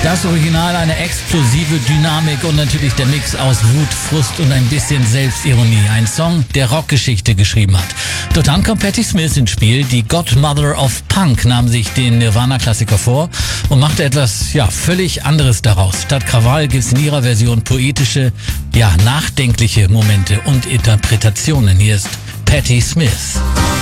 Das Original, eine explosive Dynamik und natürlich der Mix aus Wut, Frust und ein bisschen Selbstironie. Ein Song, der Rockgeschichte geschrieben hat. Dort dann kommt Patti Smith ins Spiel. Die Godmother of Punk nahm sich den Nirvana-Klassiker vor und machte etwas, völlig anderes daraus. Statt Krawall gibt's in ihrer Version poetische, nachdenkliche Momente und Interpretationen. Hier ist Patti Smith.